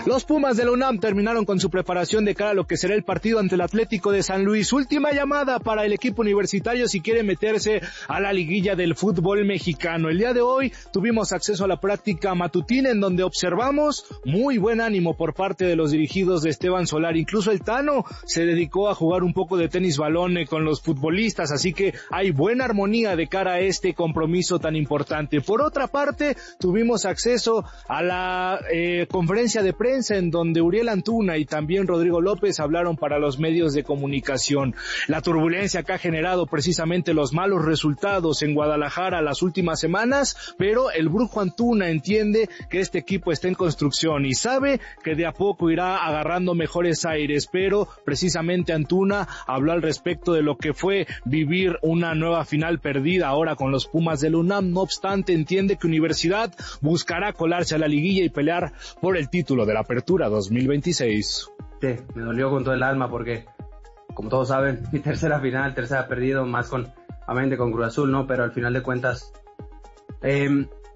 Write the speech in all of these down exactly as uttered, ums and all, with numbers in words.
Los Pumas de la UNAM terminaron con su preparación de cara a lo que será el partido ante el Atlético de San Luis. Última llamada para el equipo universitario si quiere meterse a la liguilla del fútbol mexicano. El día de hoy tuvimos acceso a la práctica matutina en donde observamos muy buen ánimo por parte de los dirigidos de Esteban Solar. Incluso el Tano se dedicó a jugar un poco de tenis balón con los futbolistas, así que hay buena armonía de cara a este compromiso tan importante. Por otra parte, tuvimos acceso a la eh, conferencia de prensa en donde Uriel Antuna y también Rodrigo López hablaron para los medios de comunicación. La turbulencia que ha generado precisamente los malos resultados en Guadalajara las últimas semanas, pero el Brujo Antuna entiende que este equipo está en construcción y sabe que de a poco irá agarrando mejores aires, pero precisamente Antuna habló al respecto de lo que fue vivir una nueva final perdida ahora con los Pumas del UNAM. No obstante, entiende que Universidad buscará colarse a la liguilla y pelear por el título de la Apertura dos mil veintiséis. Sí, me dolió con todo el alma porque, como todos saben, mi tercera final, tercera perdido, más con, obviamente con Cruz Azul, ¿no? Pero al final de cuentas, eh,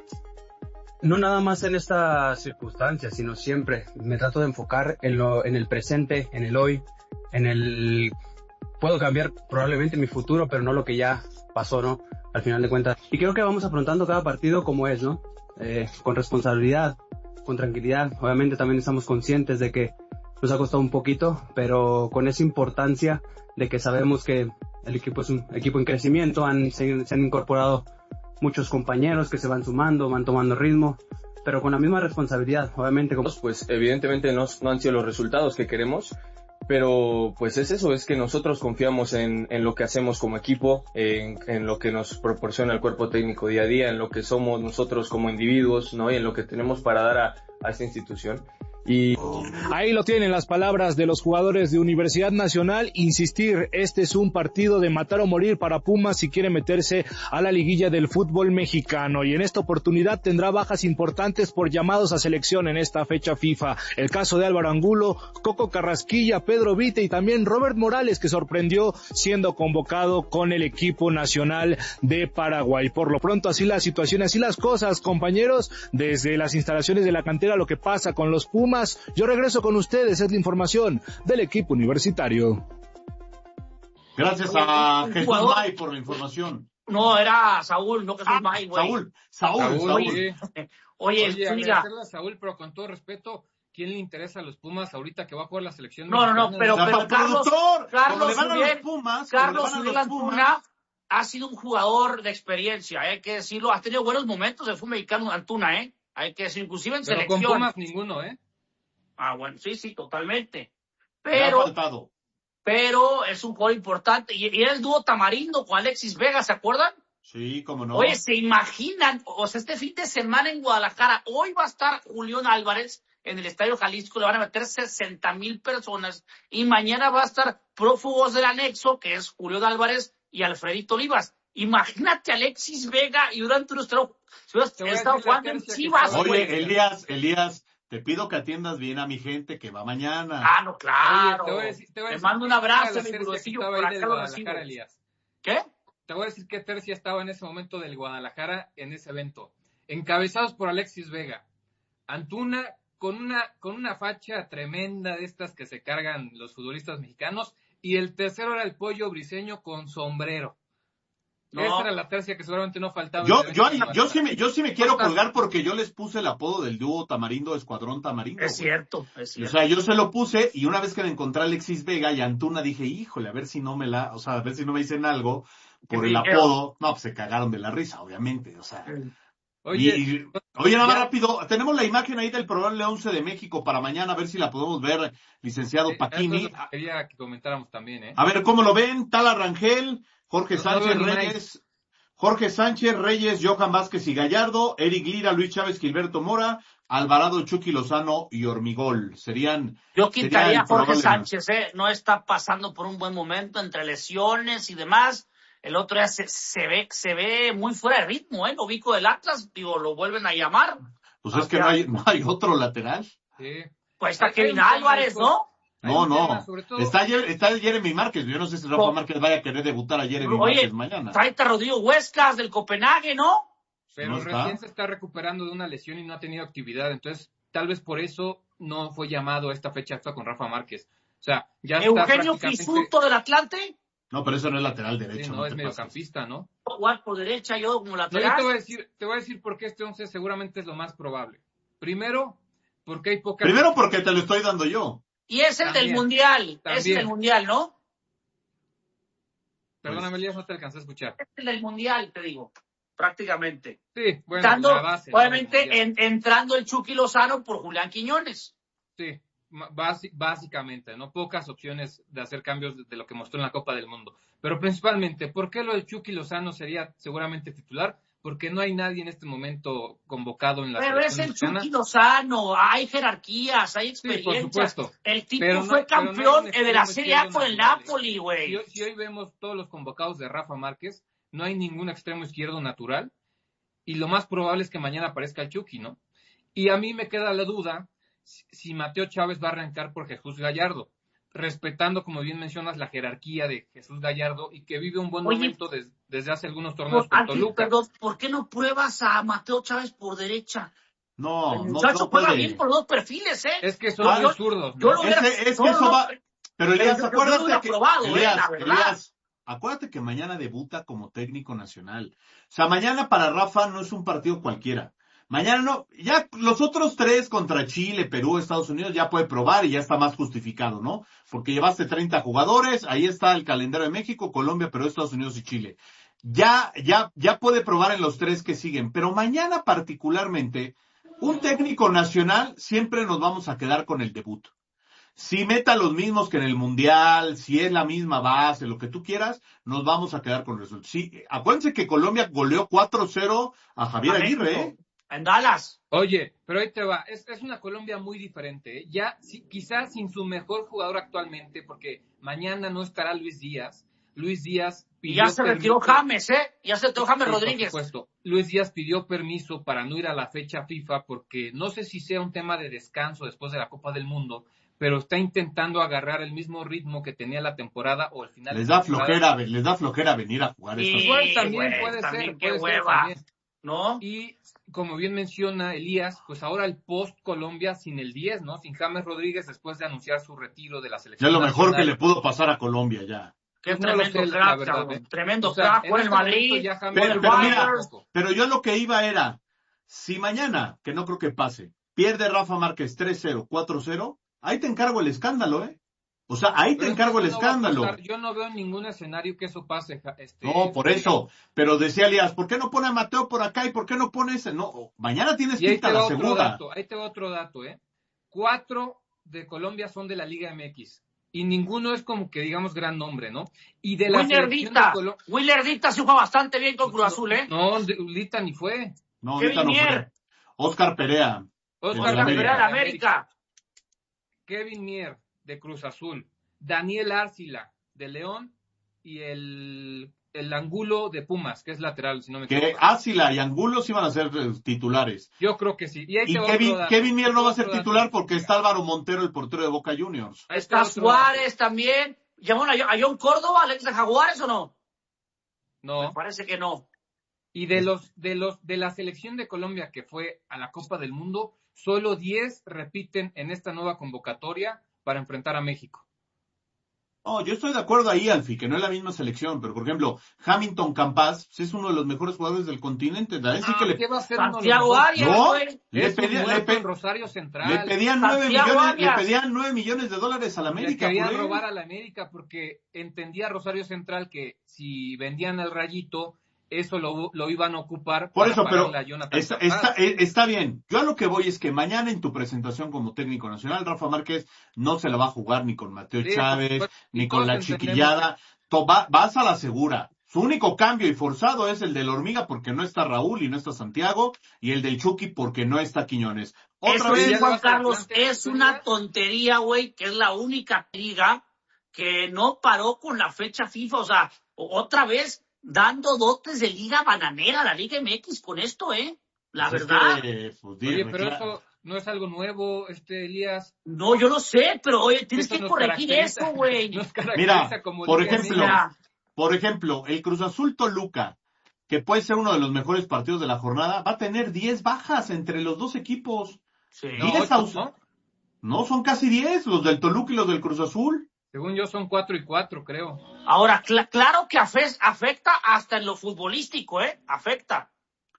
no nada más en estas circunstancias, sino siempre me trato de enfocar en lo, en el presente, en el hoy, en el... Puedo cambiar probablemente mi futuro, pero no lo que ya pasó, ¿no? Al final de cuentas. Y creo que vamos afrontando cada partido como es, ¿no? Eh, con responsabilidad, con tranquilidad. Obviamente también estamos conscientes de que nos ha costado un poquito, pero con esa importancia de que sabemos que el equipo es un equipo en crecimiento, han, se, se han incorporado muchos compañeros que se van sumando, van tomando ritmo, pero con la misma responsabilidad, obviamente. Como... Pues evidentemente no, no han sido los resultados que queremos, pero pues es eso, es que nosotros confiamos en, en lo que hacemos como equipo, en, en lo que nos proporciona el cuerpo técnico día a día, en lo que somos nosotros como individuos, ¿no? Y en lo que tenemos para dar a, a esta institución. Y ahí lo tienen las palabras de los jugadores de Universidad Nacional. Insistir, este es un partido de matar o morir para Pumas si quiere meterse a la liguilla del fútbol mexicano, y en esta oportunidad tendrá bajas importantes por llamados a selección en esta fecha FIFA. El caso de Álvaro Angulo, Coco Carrasquilla, Pedro Vite y también Robert Morales, que sorprendió siendo convocado con el equipo nacional de Paraguay. Por lo pronto así la situación, así las cosas, compañeros, desde las instalaciones de la cantera, lo que pasa con los Pumas. Yo regreso con ustedes, es la información del equipo universitario. Gracias a Jesús May por la información. No, era Saúl, no Jesús May, güey. Saúl, Saúl, Saúl. Saúl. Oye, oye, oye mira. a Saúl, pero con todo respeto, ¿quién le interesa a los Pumas ahorita que va a jugar la selección? No, no, no, pero, o sea, pero Carlos, Carlos Uriel, Pumas, Carlos Uriel Antuna ha sido un jugador de experiencia, hay que decirlo, ha tenido buenos momentos el fútbol mexicano Antuna, ¿eh? Hay que decir, inclusive en pero selección. Con Pumas ninguno, ¿eh? Ah, bueno, sí, sí, totalmente. Pero, faltado. pero es un jugador importante. Y, y era el dúo Tamarindo con Alexis Vega, ¿se acuerdan? Sí, cómo no. Oye, ¿se imaginan? O sea, este fin de semana en Guadalajara, hoy va a estar Julián Álvarez en el Estadio Jalisco, le van a meter sesenta mil personas, y mañana va a estar Prófugos del Anexo, que es Julián Álvarez y Alfredito Olivas. Imagínate Alexis Vega y durante nuestro... Si hubieras estado jugando en Chivas, Oye, güey. Elías, Elías... Te pido que atiendas bien a mi gente que va mañana. Ah, no, claro. Oye, te voy a decir, te voy a decir, te mando un abrazo, mi brudecillo, por acá lo recibo. Elías. ¿Qué? Te voy a decir qué tercia estaba en ese momento del Guadalajara en ese evento. Encabezados por Alexis Vega. Antuna con una, con una facha tremenda de estas que se cargan los futbolistas mexicanos. Y el tercero era el Pollo Briseño con sombrero. No. Esa era la tercia que seguramente no faltaba. Yo, yo, yo, sí me, yo sí me quiero colgar porque yo les puse el apodo del dúo Tamarindo, Escuadrón Tamarindo. Es cierto, es cierto. O sea, yo se lo puse y una vez que me encontré a Alexis Vega y Antuna dije, híjole, a ver si no me la, o sea, a ver si no me dicen algo por el apodo. No, pues se cagaron de la risa, obviamente, o sea. Oye, y, oye, nada más rápido, tenemos la imagen ahí del probable once de México para mañana, a ver si la podemos ver, licenciado Paquini. Quería que comentáramos también, ¿eh? A ver, ¿cómo lo ven? Tala Rangel, Jorge Sánchez Reyes... Jorge Sánchez, Reyes, Johan Vázquez y Gallardo, Eric Lira, Luis Chávez, Gilberto Mora, Alvarado, Chucky Lozano y Hormigol. Serían... Yo quitaría a Jorge Sánchez, ¿eh? No está pasando por un buen momento entre lesiones y demás. El otro día se, se ve se ve muy fuera de ritmo, ¿eh? Lo ubico del Atlas, digo, lo vuelven a llamar. Pues es que no hay, no hay otro lateral. Sí. Pues está Kevin Álvarez, ¿no? No, no, todo... está, está Jeremy Márquez, yo no sé si Rafa oh. Márquez vaya a querer debutar a Jeremy Oye, Márquez mañana. Tráete a Rodrigo Huescas del Copenhague, ¿no? Pero ¿No recién está? se está recuperando de una lesión y no ha tenido actividad, entonces tal vez por eso no fue llamado a esta fecha con Rafa Márquez. O sea, ya Eugenio está prácticamente... Fisuto del Atlante. No, pero eso no es lateral derecho. Sí, no, no es mediocampista, ¿no? Jugar por derecha, yo como No, lateral. yo te voy a decir, te voy a decir por qué este once seguramente es lo más probable. Primero, porque hay poca... Primero porque te lo estoy dando yo. Y es el También, del Mundial. también. Es el del Mundial, ¿no? Perdóname, Elías, no te alcancé a escuchar. Es el del Mundial, te digo. Prácticamente. Sí, bueno, Dando, la base. obviamente, ¿no? en, entrando el Chucky Lozano por Julián Quiñones. Sí, basi- básicamente, ¿no? Pocas opciones de hacer cambios de, de lo que mostró en la Copa del Mundo. Pero principalmente, ¿por qué lo del Chucky Lozano sería seguramente titular? Porque no hay nadie en este momento convocado en la Pero es selección el mexicana. Chucky Lozano, hay jerarquías, hay Sí, por experiencias. supuesto. El tipo Pero no- fue pero no hay campeón un eh, de la extremo Serie A izquierdo con el natural, ¿eh? Napoli, Si güey. hoy, si hoy vemos todos los convocados de Rafa Márquez, no hay ningún extremo izquierdo natural. Y lo más probable es que mañana aparezca el Chucky, ¿no? Y a mí me queda la duda si, si Mateo Chávez va a arrancar por Jesús Gallardo, respetando, como bien mencionas, la jerarquía de Jesús Gallardo y que vive un buen Oye, momento des- desde hace algunos torneos Por, con Ángel, Toluca. perdón, ¿por qué no pruebas a Mateo Chávez por derecha? No, El no, muchacho no juega puede. bien por dos perfiles, ¿eh? Es que son Ah, muy zurdos, yo ¿no? lo hubiera- Ese- es no, que eso no, va. Pero Elías, yo- yo- yo lo acuérdate hubiera que. probado, eh, Elías, la verdad. Elías, acuérdate que mañana debuta como técnico nacional. O sea, mañana para Rafa no es un partido cualquiera. Mañana no, ya los otros tres contra Chile, Perú, Estados Unidos ya puede probar y ya está más justificado, ¿no? Porque llevaste treinta jugadores, ahí está el calendario de México, Colombia, Perú, Estados Unidos y Chile. Ya, ya, ya puede probar en los tres que siguen, pero mañana particularmente, un técnico nacional siempre nos vamos a quedar con el debut. Si meta los mismos que en el Mundial, si es la misma base, lo que tú quieras, nos vamos a quedar con el resultado. Sí, acuérdense que Colombia goleó cuatro cero a Javier A Aguirre, México, ¿eh? En Dallas. Oye, pero ahí te va, es, es una Colombia muy diferente, ¿eh? Ya, sí, quizás sin su mejor jugador actualmente, porque mañana no estará Luis Díaz. Luis Díaz Y pidió ya se retiró permiso- James, ¿eh? Ya se retiró James Sí, por Rodríguez. supuesto. Luis Díaz pidió permiso para no ir a la fecha FIFA porque no sé si sea un tema de descanso después de la Copa del Mundo, pero está intentando agarrar el mismo ritmo que tenía la temporada o el final Les de da temporada. flojera, les da flojera venir a jugar Sí. estas Igual también güey, puede también ser, qué puede ser hueva. también. ¿No? Y como bien menciona Elías, pues ahora el post Colombia sin el diez, ¿no? Sin James Rodríguez después de anunciar su retiro de la Ya selección es lo mejor que nacional. le pudo pasar a Colombia ya. Qué Pues no lo tremendo sé, la crack, verdad, cabrón. ¿eh? Tremendo O sea, crack. en Fue el este momento Madrid. ya James fue Pero, el pero Rodríguez mira, Bayern. tampoco. pero yo lo que iba era, si mañana, que no creo que pase, pierde Rafa Márquez tres cero, cuatro cero, ahí te encargo el escándalo, ¿eh? O sea, ahí te Pero es que encargo el eso no va a escándalo. pasar. Yo no veo en ningún escenario que eso pase. ja- Este, No, por eso. Pero decía Elías, ¿por qué no pone a Mateo por acá y por qué no pone ese? No, mañana tienes Y ahí quita te va la otro segura. dato, ahí te va otro dato, ¿eh? Cuatro de Colombia son de la Liga M X. Y ninguno es como que digamos gran nombre, ¿no? Y de la Willer selección de Dita. Colombia. Willer Dita se juega bastante bien con Cruz Azul, ¿eh? No, de- Lita ni fue. No, Kevin ahorita no Mier. fue. Oscar Perea. Oscar de la Oscar América. Perea de América. Kevin Mier, de Cruz Azul. Daniel Árcila, de León. Y el, el Angulo, de Pumas, que es lateral, si no me Que equivoco. Ácila y Angulos iban a ser eh, titulares. Yo creo que sí. Y, ahí Y te va Kevin, otro dato. Kevin Mier no va a Otro ser dato. titular porque está Álvaro Montero, el portero de Boca Juniors. Ahí Está otro Suárez dato. también. ¿Llamaron a, a John Córdoba, Alex de Jaguares o no? No. Me parece que no. Y de los de los de la selección de Colombia que fue a la Copa del Mundo, solo diez repiten en esta nueva convocatoria para enfrentar a México. No, yo estoy de acuerdo ahí, Alfi, que no es la misma selección, pero por ejemplo, Hamilton Campas pues, es uno de los mejores jugadores del continente. ¿Sabes? Sí Ah, que le, ¿qué va a ser uno de los Santiago mejores? Arias, No. güey. le, Es un pedía- le, muerto pe- en Rosario Central. le pedían nueve Santiago millones, le Arias. pedían nueve millones de dólares a la Le América. querían por él. robar a la América porque entendía Rosario Central que si vendían al Rayito, eso lo, lo iban a ocupar Por para eso, pero pagarle a Jonathan está, Capaz. está, eh, está bien. Yo a lo que voy es que mañana en tu presentación como técnico nacional, Rafa Márquez no se la va a jugar ni con Mateo Sí, por Chávez, supuesto. Y ni con todos la entendemos chiquillada. To- va- vas a la segura. Su único cambio y forzado es el de la hormiga porque no está Raúl y no está Santiago, y el del Chucky porque no está Quiñones. Otra Eso vez, es, ya Juan vas a Carlos, plantear, es ¿tú una ya? tontería, güey, que es la única liga que no paró con la fecha FIFA. O sea, o- otra vez dando dotes de liga bananera a la Liga M X con esto, ¿eh? La pues es verdad. que, pues, di- Oye, pero recla- eso no es algo nuevo, este Elías. No, yo lo sé, pero oye, tienes Eso que nos corregir caracteriza- eso, güey. nos caracteriza Mira, como por Liga M X. ejemplo, Mira, Por ejemplo, el Cruz Azul Toluca, que puede ser uno de los mejores partidos de la jornada, va a tener diez bajas entre los dos equipos. sí. No, diez ocho, aus- ¿no? No, son casi diez, los del Toluca y los del Cruz Azul. Según yo son cuatro y cuatro, creo. Ahora, cl- claro que afe- afecta hasta en lo futbolístico, ¿eh? Afecta.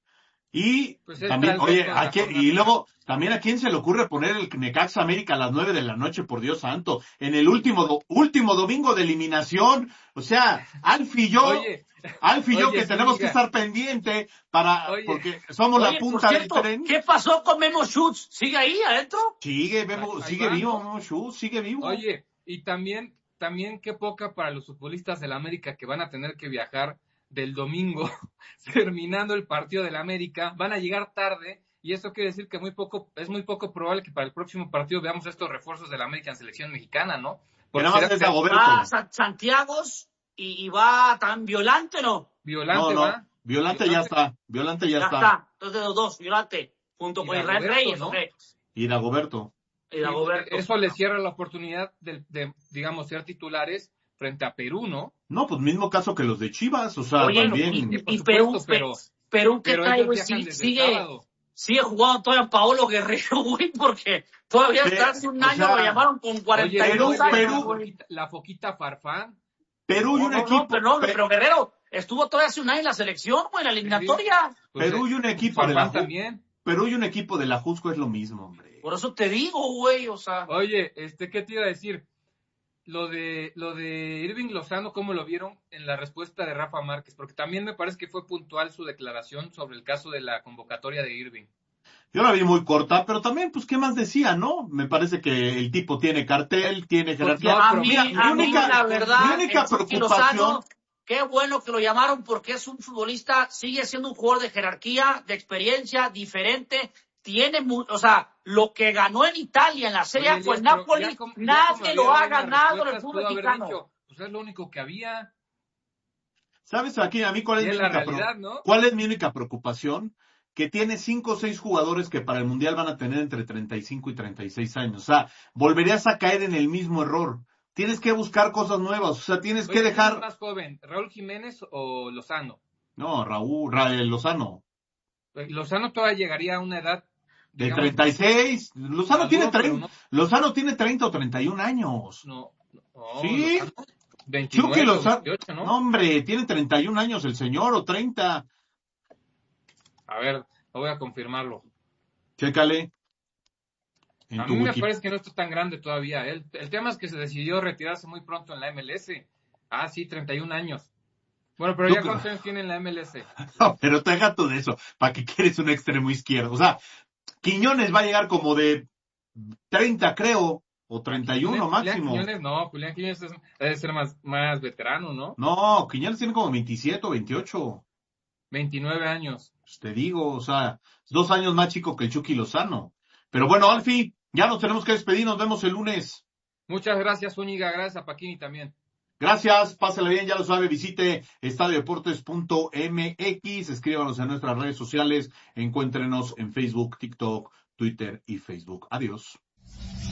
Y Pues es también, tal vez oye, con la ¿a quién- jornada. y luego, también a quién se le ocurre poner el Necaxa América a las nueve de la noche, por Dios santo, en el último, do- último domingo de eliminación. O sea, Alfie y yo, Oye, Alfie y yo oye, que tenemos Zúñiga. que estar pendiente para, Oye. porque somos Oye, la por punta del cierto, tren. ¿qué pasó con Memo Schutz? ¿Sigue ahí adentro? Sigue, Memo, Ahí sigue va, vivo, ¿no? Memo Schutz, sigue vivo. Oye, y también, también qué poca para los futbolistas del América que van a tener que viajar del domingo, terminando el partido del América, van a llegar tarde, y eso quiere decir que muy poco, es muy poco probable que para el próximo partido veamos estos refuerzos del América en selección mexicana, ¿no? Que nada más será es que Dagoberto. Va a Sa- Santiagos y, y va tan Violante, ¿no? Violante No, no, va. Violante ya está, Violante ya Ya está. está. Entonces los dos, Violante, junto Y con Israel Dagoberto, Reyes, ¿no? ¿ok? Y Dagoberto. Y Dagoberto. Y eso le cierra la oportunidad de, de, digamos, ser titulares frente a Perú, ¿no? No, pues mismo caso que los de Chivas, o sea, Oye, también. y, Sí, por y supuesto, Perú, pero- Perú, ¿qué Pero trae, ellos güey? viajan Sí, desde el sigue, sábado. sigue jugando todavía Paolo Guerrero, güey, porque todavía Pe- hasta hace un o año sea, lo llamaron con cuarenta y Oye, dos Perú, años, Perú. güey. la foquita Farfán. Perú y No, un no, equipo. no, pero no, Pe- pero Guerrero estuvo todavía hace un año en la selección, güey, en la eliminatoria. Pues, Perú y un eh, equipo de la Farfán Ju- también. Perú y un equipo de la Jusco es lo mismo, hombre. Por eso te digo, güey, o sea. Oye, este, ¿qué te iba a decir? Lo de, lo de Irving Lozano, ¿cómo lo vieron en la respuesta de Rafa Márquez? Porque también me parece que fue puntual su declaración sobre el caso de la convocatoria de Irving. Yo la vi muy corta, pero también, pues, ¿qué más decía, no? Me parece que el tipo tiene cartel, tiene jerarquía. no, A pero mí, Mira, a mi mí, única, la verdad, mi única el Chucky preocupación, Lozano, qué bueno que lo llamaron porque es un futbolista, sigue siendo un jugador de jerarquía, de experiencia, diferente, tiene, mu- o sea, lo que ganó en Italia en la Serie A Oye, con Elías, pero Napoli, ya como- ya como nadie había lo ha buenas ganado en el respuestas, fútbol pudo haber mexicano. dicho, pues es lo único que había. ¿sabes aquí a mí cuál es, Y mi es la única pro- realidad, ¿no? cuál es mi única preocupación? Que tiene cinco o seis jugadores que para el Mundial van a tener entre treinta y cinco y treinta y seis años. O sea, volverías a caer en el mismo error. Tienes que buscar cosas nuevas. O sea, tienes Oye, que ¿quién es dejar... más joven, Raúl Jiménez o Lozano? No, Raúl, Raúl Lozano. Lozano todavía llegaría a una edad De digamos, treinta y seis. Lozano maduro, tiene pero treinta. no- Lozano tiene treinta o treinta y un años. No, no, Sí. Lozano, veintinueve, Chucky Lozano. veintiocho, ¿no? No, hombre, tiene treinta y un años el señor o treinta. A ver, voy a confirmarlo. Chécale. En A tu mí me wiki. parece que no está tan grande todavía. El, el tema es que se decidió retirarse muy pronto en la M L S. Ah, sí, treinta y un años. Bueno, pero No, ya pero- cuántos años tiene en la M L S. No, pero te haga todo eso. ¿Para qué quieres un extremo izquierdo? O sea, Quiñones va a llegar como de treinta, creo. O treinta y uno Julián máximo. Quiñones, no, Julián Quiñones es- debe ser más, más veterano, ¿no? No, Quiñones tiene como veintisiete o veintiocho. veintinueve años. Pues te digo, o sea, dos años más chico que el Chucky Lozano. Pero bueno, Alfi, ya nos tenemos que despedir. Nos vemos el lunes. Muchas gracias, Zúñiga. Gracias a Paquini también. Gracias, pásale bien, ya lo sabe, visite estadio deportes punto m x, escríbanos en nuestras redes sociales, encuéntrenos en Facebook, TikTok, Twitter y Facebook. Adiós.